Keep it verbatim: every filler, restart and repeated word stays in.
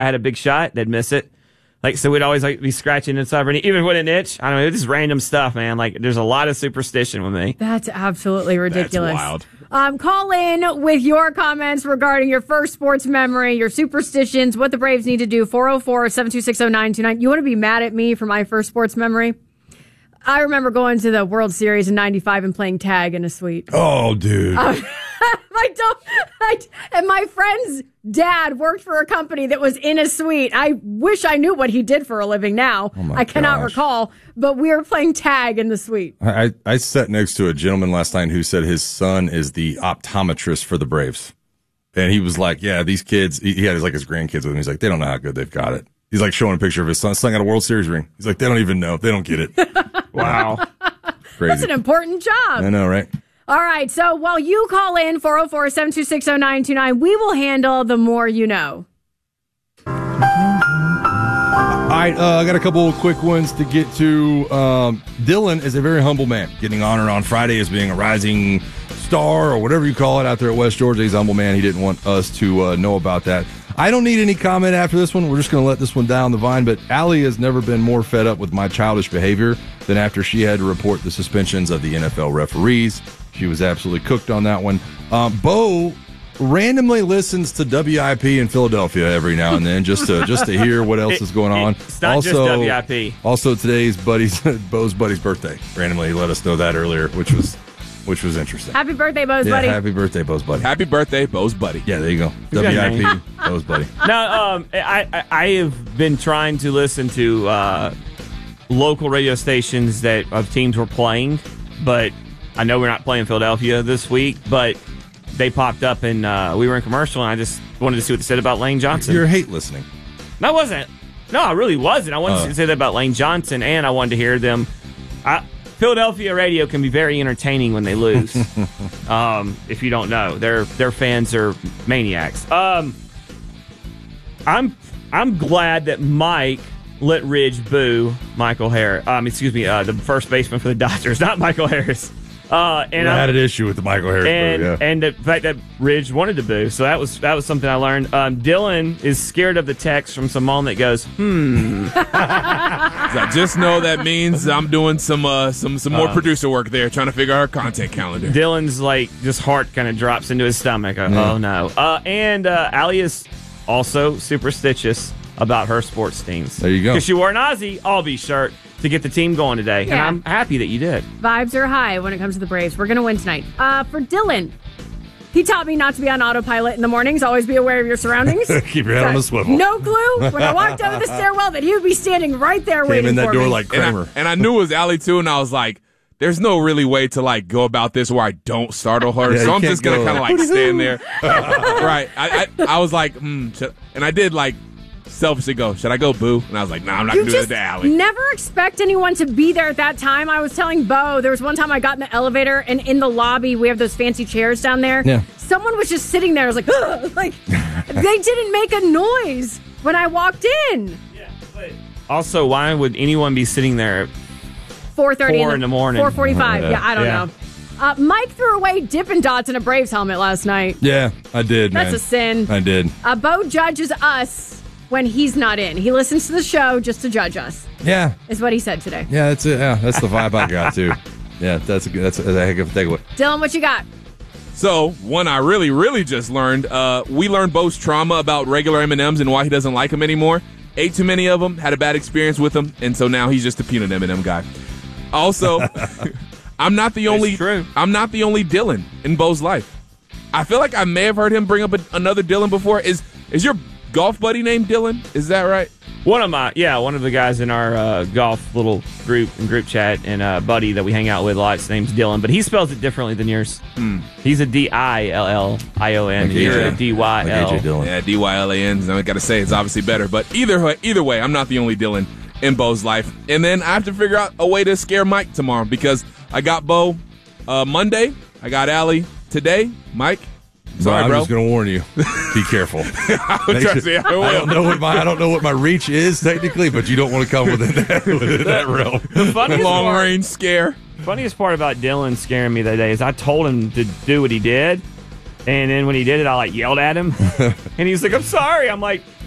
I had a big shot, they'd miss it. Like, so we'd always like be scratching inside, and even with an itch. I don't know, it's just random stuff, man. Like, there's a lot of superstition with me. That's absolutely ridiculous. That's wild. Um, call in with your comments regarding your first sports memory, your superstitions, what the Braves need to do. four oh four, seven two six, oh nine two nine. You want to be mad at me for my first sports memory? I remember going to the World Series in ninety-five and playing tag in a suite. Oh, dude. Uh, I don't, I, and my friend's dad worked for a company that was in a suite. I wish I knew what he did for a living now. Oh my I cannot gosh. recall, but we were playing tag in the suite. I, I I sat next to a gentleman last night who said his son is the optometrist for the Braves. And he was like, yeah, these kids, he, he had his, like his grandkids with him. He's like, they don't know how good they've got it. He's like showing a picture of his son. His son got a World Series ring. He's like, they don't even know. They don't get it. Wow. Crazy. That's an important job. I know, right? All right, so while you call in four oh four, seven two six, oh nine two nine, we will handle the more you know. All right, uh, I got a couple of quick ones to get to. Um, Dylan is a very humble man, getting honored on Friday as being a rising star or whatever you call it out there at West Georgia. He's a humble man. He didn't want us to uh, know about that. I don't need any comment after this one. We're just going to let this one down the vine. But Allie has never been more fed up with my childish behavior than after she had to report the suspensions of the N F L referees. She was absolutely cooked on that one. Um, Bo randomly listens to W I P in Philadelphia every now and then just to just to hear what else It- is going on. It's not also, just W I P. Also, today's buddy's Bo's buddy's birthday. Randomly, he let us know that earlier, which was which was interesting. Happy birthday, Bo's yeah, buddy. happy birthday, Bo's buddy. Happy birthday, Bo's buddy. Yeah, there you go. got W a I P, name. Bo's buddy. No, um, I, I I have been trying to listen to uh, local radio stations that of teams we're playing, but I know we're not playing Philadelphia this week, but they popped up and uh, we were in commercial, and I just wanted to see what they said about Lane Johnson. You're hate listening. No, I wasn't. No, I really wasn't. I wanted Uh. to say that about Lane Johnson, and I wanted to hear them. I, Philadelphia radio can be very entertaining when they lose. um, if you don't know, their their fans are maniacs. Um, I'm I'm glad that Mike let Ridge boo Michael Harris. Um, excuse me, uh, the first baseman for the Dodgers, not Michael Harris. Uh, and I I had an issue with the Michael Harris and boo, yeah. and the fact that Ridge wanted to boo, so that was that was something I learned. Um, Dylan is scared of the text from Simone that goes, hmm. I just know that means I'm doing some uh, some some more Uh. producer work there, trying to figure out our content calendar. Dylan's like just heart kind of drops into his stomach. Uh, Yeah. Oh no! Uh, and uh, Allie is also superstitious about her sports teams. There you go. Because she wore an Aussie Albie shirt to get the team going today, and Yeah. I'm happy that you did. Vibes are high when it comes to the Braves. We're going to win tonight. Uh, for Dylan, he taught me not to be on autopilot in the mornings. Always be aware of your surroundings. Keep your head on a swivel. No clue when I walked over the stairwell that he would be standing right there Came waiting in that for door me. like And Kramer. I, and I knew it was Allie too, and I was like, there's no really way to like go about this where I don't startle her, Yeah, so you I'm can't just gonna go, kind of like stand there. Right. I, I I was like, hmm, should, and I did like selfishly go, should I go boo? And I was like, nah, I'm not You gonna do just that to Allie. never expect anyone to be there at that time. I was telling Bo, there was one time I got in the elevator, and in the lobby, we have those fancy chairs down there. Yeah. Someone was just sitting there. I was like, "Ugh," like they didn't make a noise when I walked in. Also, why would anyone be sitting there? four thirty Four in the morning. four forty-five. Yeah. Yeah, I don't Yeah. know. Uh, Mike threw away Dippin' Dots in a Braves helmet last night. Yeah, I did, That's man. a sin. I did. Uh, Bo judges us when he's not in. He listens to the show just to judge us, Yeah, is what he said today. yeah, that's it. Yeah, that's the vibe I got too. Yeah, that's a good, that's a, that's a heck of a takeaway. Dylan, what you got? So, one I really, really just learned, uh, we learned Bo's trauma about regular M and M's and why he doesn't like them anymore. Ate too many of them, had a bad experience with them, and so now he's just a peanut M and M guy. Also, I'm not the only true. I'm not the only Dylan in Bo's life. I feel like I may have heard him bring up a, another Dylan before. Is is your golf buddy named Dylan? Is that right? One of my, yeah, one of the guys in our uh, golf little group and group chat and uh, buddy that we hang out with a lot, his name's Dylan, but he spells it differently than yours. He's a D I L L I O N. Like You're A J. a D Y L. Like A J Dillon. Yeah, D Y L A N. I got to say, it's obviously better. But either way, either way, I'm not the only Dylan in Bo's life. And then I have to figure out a way to scare Mike tomorrow because I got Bo uh, Monday. I got Allie today. Mike, sorry, I'm bro. just gonna warn you. Be careful. I was Make trying to sure- say, I I will. don't know what my I don't know what my reach is technically, but you don't want to come within that within that realm. The funniest Long part- range scare. Funniest part about Dylan scaring me that day is I told him to do what he did, and then when he did it, I like yelled at him, and he's like, "I'm sorry." I'm like,